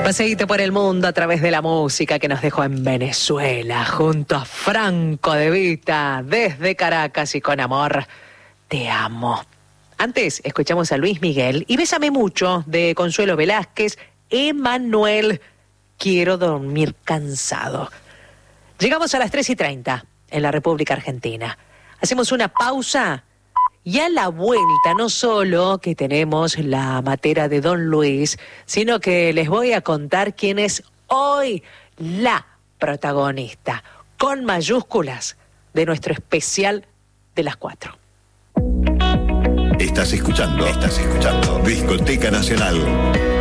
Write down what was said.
Paseíte por el mundo a través de la música que nos dejó en Venezuela, junto a Franco De Vita, desde Caracas y con amor, te amo. Antes escuchamos a Luis Miguel y Bésame Mucho de Consuelo Velázquez, Emanuel, Quiero dormir cansado. Llegamos a las 3:30 en la República Argentina. Hacemos una pausa y a la vuelta no solo que tenemos la matera de Don Luis, sino que les voy a contar quién es hoy la protagonista, con mayúsculas, de nuestro especial de las 4. Estás escuchando Discoteca Nacional.